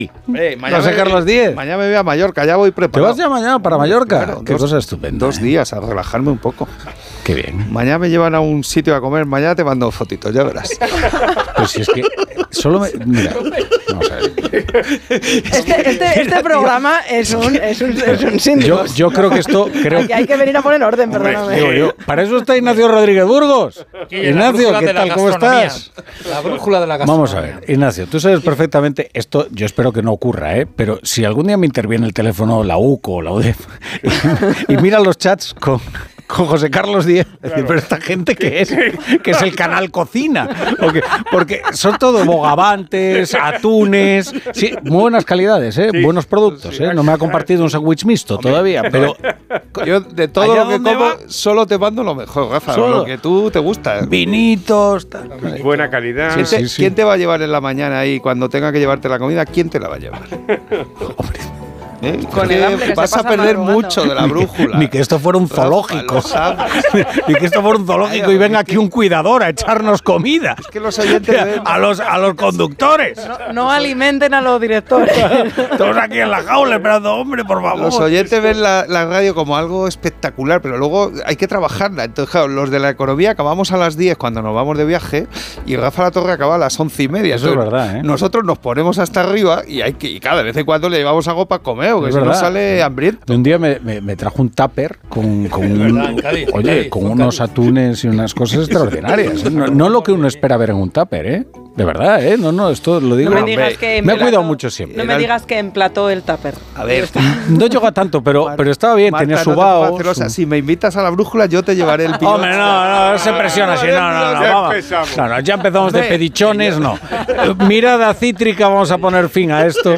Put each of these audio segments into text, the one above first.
No sé, Carlos Díez. Mañana me voy a Mallorca, ya voy preparado. ¿Te vas ya mañana para Mallorca? Claro, Qué cosa estupenda. 2 días a relajarme un poco. Qué bien. Mañana me llevan a un sitio a comer, mañana te mando fotitos, ya verás. Pues si es que solo me... Mira, vamos a ver. Este programa es un síndrome. Yo creo que esto... Hay que venir a poner orden, perdóname. Digo yo, para eso está Ignacio Rodríguez Burgos. Ignacio, ¿qué tal? ¿Cómo estás? La brújula de la gastronomía. Vamos a ver, Ignacio, tú sabes perfectamente, esto yo espero que no ocurra, pero si algún día me interviene el teléfono la UCO o la UDEF y mira los chats con José Carlos Díez, decir, pero esta gente ¿qué es? Que es el canal Cocina. Porque son todo bogavantes, atunes, sí, muy buenas calidades, buenos productos. No me ha compartido un sándwich mixto todavía, pero yo de todo lo que como solo te mando lo mejor, Rafa, lo que tú te gusta. Vinitos, buena calidad. ¿Quién te va a llevar en la mañana ahí cuando tenga que llevarte la comida? ¿Quién te la va a llevar? Hombre. Con el hambre que vas a perder mucho de la brújula. Ni que esto fuera un zoológico. Ni que esto fuera un zoológico y venga aquí un cuidador a echarnos comida. Es que los oyentes a los conductores. No alimenten a los directores. Todos aquí en la jaula esperando, hombre, por favor. Los oyentes ven la radio como algo espectacular, pero luego hay que trabajarla. Entonces, claro, los de la economía acabamos a las 10 cuando nos vamos de viaje y Rafa La Torre acaba a las 11:30. Eso es verdad, Nosotros nos ponemos hasta arriba y cada de vez en cuando le llevamos algo para comer. Que si no sale hambriento. Un día me trajo un tupper con unos atunes y unas cosas extraordinarias. No lo que uno espera ver en un tupper, de verdad, no, esto lo digo. No me digas que me he cuidado mucho siempre. No me digas que emplató el tupper. A ver, no llega tanto, pero estaba bien, Marta, tenía su vaho. Si me invitas a la brújula, yo te llevaré el piloto. Hombre, no se presiona así, no, ya empezamos de pedichones, no. Mirada cítrica, vamos a poner fin a esto.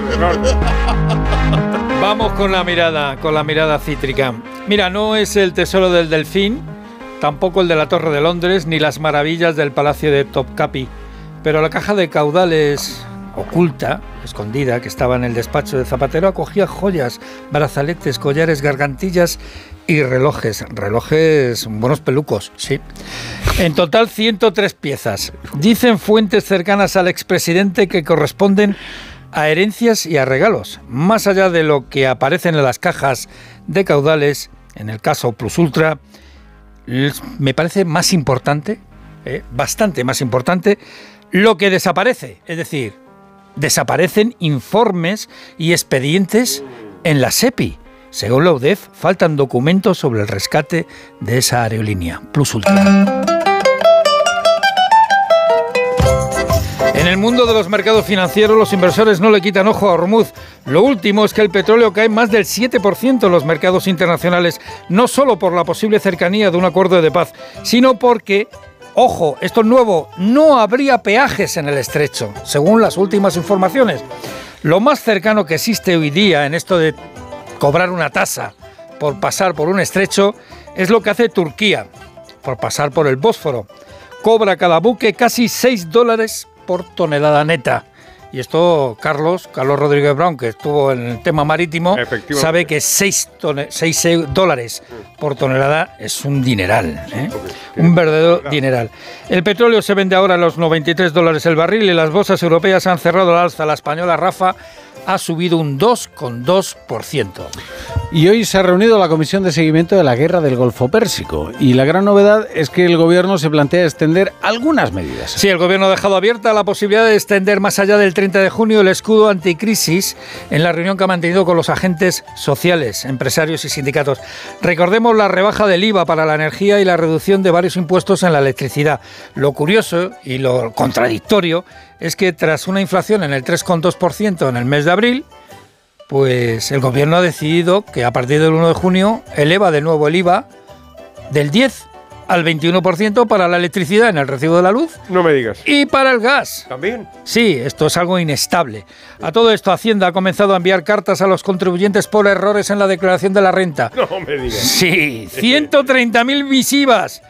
Vamos con la mirada cítrica. Mira, no es el tesoro del delfín, tampoco el de la Torre de Londres, ni las maravillas del Palacio de Topkapi, pero la caja de caudales oculta, escondida, que estaba en el despacho de Zapatero, acogía joyas, brazaletes, collares, gargantillas y relojes buenos pelucos, sí. En total 103 piezas. Dicen fuentes cercanas al expresidente que corresponden a herencias y a regalos, más allá de lo que aparecen en las cajas de caudales. En el caso Plus Ultra, me parece más importante, bastante más importante, lo que desaparece, es decir, desaparecen informes y expedientes en la SEPI. Según la UDEF, faltan documentos sobre el rescate de esa aerolínea, Plus Ultra. En el mundo de los mercados financieros, los inversores no le quitan ojo a Hormuz. Lo último es que el petróleo cae más del 7% en los mercados internacionales, no solo por la posible cercanía de un acuerdo de paz, sino porque, ojo, esto es nuevo, no habría peajes en el estrecho, según las últimas informaciones. Lo más cercano que existe hoy día en esto de cobrar una tasa por pasar por un estrecho es lo que hace Turquía, por pasar por el Bósforo. Cobra cada buque casi $6 por tonelada neta. Y esto, Carlos Rodríguez Brown, que estuvo en el tema marítimo, sabe que $6 por tonelada es un dineral, un verdadero dineral. El petróleo se vende ahora a los $93 el barril y las bolsas europeas han cerrado al alza. La española, Rafa, ha subido un 2,2%. Y hoy se ha reunido la Comisión de Seguimiento de la Guerra del Golfo Pérsico. Y la gran novedad es que el Gobierno se plantea extender algunas medidas. Sí, el Gobierno ha dejado abierta la posibilidad de extender más allá del 30 de junio el escudo anticrisis en la reunión que ha mantenido con los agentes sociales, empresarios y sindicatos. Recordemos la rebaja del IVA para la energía y la reducción de varios impuestos en la electricidad. Lo curioso y lo contradictorio es que tras una inflación en el 3,2% en el mes de abril, pues el Gobierno ha decidido que a partir del 1 de junio eleva de nuevo el IVA del 10 al 21% para la electricidad en el recibo de la luz. No me digas. Y para el gas. ¿También? Sí, esto es algo inestable. A todo esto, Hacienda ha comenzado a enviar cartas a los contribuyentes por errores en la declaración de la renta. No me digas. Sí, 130.000 misivas. Sí.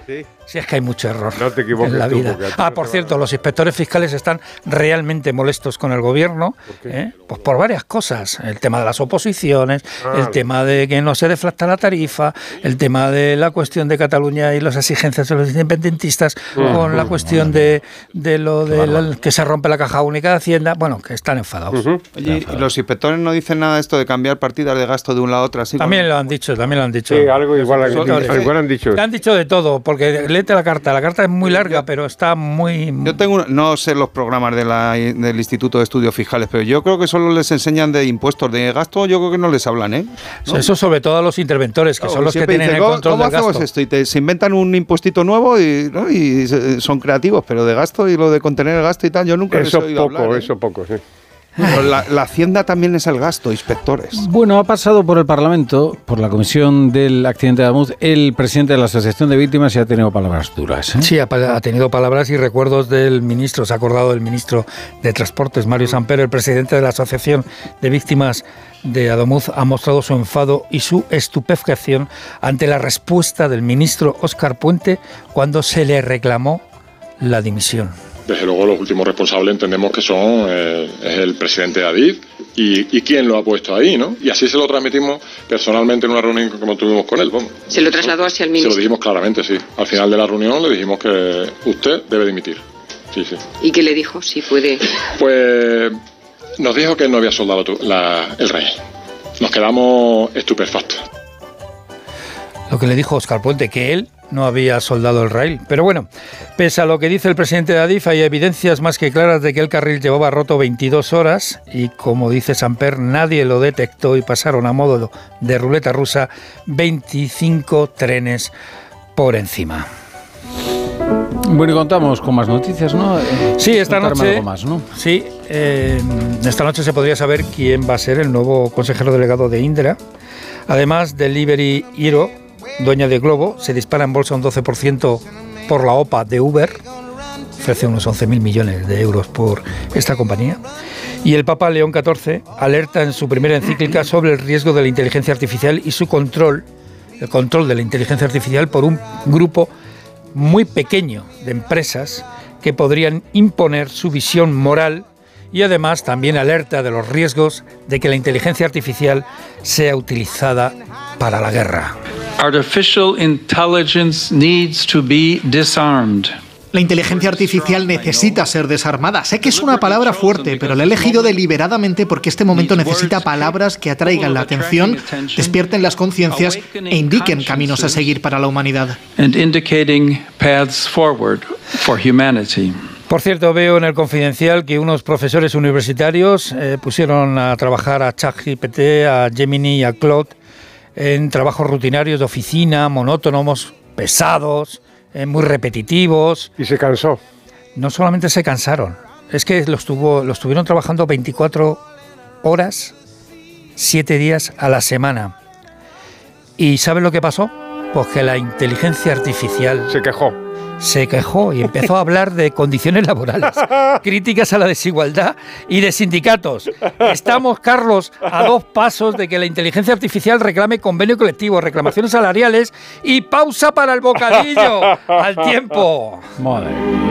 Si es que hay mucho error No te equivoques en la tú, vida. porque a ti no Por te cierto, van a- los inspectores fiscales están realmente molestos con el gobierno, ¿Por qué? pues por varias cosas. El tema de las oposiciones, el tema de que no se deflacta la tarifa, el tema de la cuestión de Cataluña y las exigencias de los independentistas, con la cuestión de lo de que se rompe la caja única de Hacienda. Bueno, que están enfadados. Oye, ¿y los inspectores no dicen nada de esto de cambiar partidas de gasto de un lado a otro? Así También lo han dicho, Sí, algo igual han dicho. Te han dicho de todo, porque léete la carta. La carta es muy larga, pero está muy... Yo no sé los programas del Instituto de Estudios Fiscales, pero yo creo que solo les enseñan de impuestos, de gasto, yo creo que no les hablan, ¿eh? ¿No? Eso sobre todo a los interventores, que son los que Siempre tienen dicen, el control ¿cómo del hacemos gasto. esto? Y se inventan un impuestito nuevo y son creativos, pero de gasto y lo de contener el gasto y tal, yo nunca les he oído hablar, ¿eh? Eso poco, sí. Pero la Hacienda también es el gasto, inspectores. Bueno, ha pasado por el Parlamento, por la comisión del accidente de Ademuz, el presidente de la Asociación de Víctimas y ha tenido palabras duras, ¿eh? Sí, ha tenido palabras y recuerdos del ministro, se ha acordado del ministro de Transportes, Mario Samper. El presidente de la Asociación de Víctimas de Ademuz ha mostrado su enfado y su estupefacción ante la respuesta del ministro Óscar Puente cuando se le reclamó la dimisión. Desde luego los últimos responsables entendemos que son es el presidente de Adif y quién lo ha puesto ahí, ¿no? Y así se lo transmitimos personalmente en una reunión como tuvimos con él. Vamos. ¿Se lo trasladó así al Se ministro? lo dijimos claramente, sí. Al final de la reunión le dijimos que usted debe dimitir. Sí, sí. ¿Y qué le dijo? Si puede... Pues nos dijo que no había soldado el rey. Nos quedamos estupefactos. Lo que le dijo Óscar Puente, que él no había soldado el rail. Pero bueno, pese a lo que dice el presidente de Adif, hay evidencias más que claras de que el carril llevaba roto 22 horas y, como dice Samper, nadie lo detectó y pasaron a modo de ruleta rusa 25 trenes por encima. Bueno, y contamos con más noticias, ¿no? Sí, esta Contarme noche, algo más, ¿no? sí, esta noche se podría saber quién va a ser el nuevo consejero delegado de Indra. Además, Delivery Hero, dueña de Globo, se dispara en bolsa un 12% por la OPA de Uber, ofrece unos 11.000 millones de euros por esta compañía. Y el Papa León XIV alerta en su primera encíclica sobre el riesgo de la inteligencia artificial y su control, el control de la inteligencia artificial por un grupo muy pequeño de empresas que podrían imponer su visión moral, y además también alerta de los riesgos de que la inteligencia artificial sea utilizada para la guerra. Artificial intelligence needs to be disarmed. La inteligencia artificial necesita ser desarmada. Sé que es una palabra fuerte, pero la he elegido deliberadamente porque este momento necesita palabras que atraigan la atención, despierten las conciencias e indiquen caminos a seguir para la humanidad. And indicating paths forward for humanity. Por cierto, veo en el Confidencial que unos profesores universitarios pusieron a trabajar a ChatGPT, a Gemini y a Claude en trabajos rutinarios de oficina, monótonos, pesados, muy repetitivos. Y se cansó. No solamente se cansaron, es que los tuvieron trabajando 24 horas, 7 días a la semana. ¿Y saben lo que pasó? Pues que la inteligencia artificial se quejó y empezó a hablar de condiciones laborales, críticas a la desigualdad y de sindicatos. Estamos, Carlos, a 2 pasos de que la inteligencia artificial reclame convenio colectivo, reclamaciones salariales y pausa para el bocadillo. ¡Al tiempo! Madre.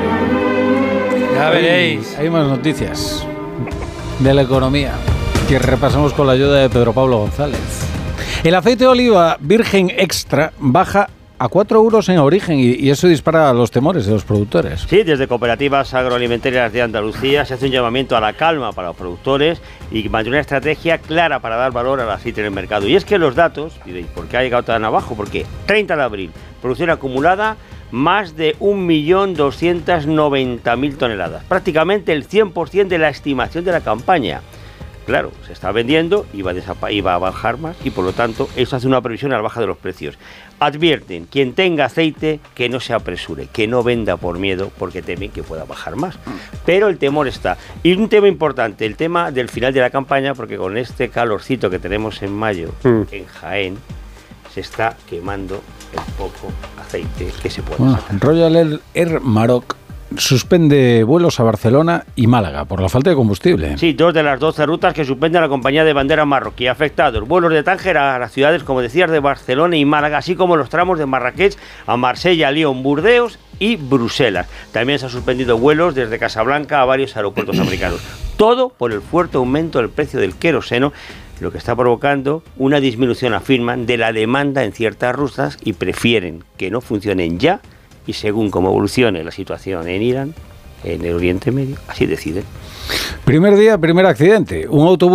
Ya veréis. Hay más noticias de la economía que repasamos con la ayuda de Pedro Pablo González. El aceite de oliva virgen extra baja a 4 euros en origen y eso dispara los temores de los productores. Sí, desde cooperativas agroalimentarias de Andalucía se hace un llamamiento a la calma para los productores y mantener una estrategia clara para dar valor al aceite en el mercado. Y es que los datos, diréis, ¿por qué ha llegado tan abajo? Porque 30 de abril, producción acumulada, más de 1.290.000 toneladas, prácticamente el 100% de la estimación de la campaña. Claro, se está vendiendo y va a bajar más y por lo tanto eso hace una previsión a la baja de los precios. Advierten, quien tenga aceite que no se apresure, que no venda por miedo porque temen que pueda bajar más. Pero el temor está. Y un tema importante, el tema del final de la campaña, porque con este calorcito que tenemos en mayo en Jaén, se está quemando el poco aceite que se puede sacar. Royal Air Maroc suspende vuelos a Barcelona y Málaga por la falta de combustible. Sí, 2 de las 12 rutas que suspende la compañía de bandera marroquí. Afectados vuelos de Tánger a las ciudades, como decías, de Barcelona y Málaga, así como los tramos de Marrakech a Marsella, Lyon, Burdeos y Bruselas. También se han suspendido vuelos desde Casablanca a varios aeropuertos americanos. Todo por el fuerte aumento del precio del queroseno, lo que está provocando una disminución, afirman, de la demanda en ciertas rutas y prefieren que no funcionen ya y según cómo evolucione la situación en Irán, en el Oriente Medio, así deciden. Primer día, primer accidente. Un autobús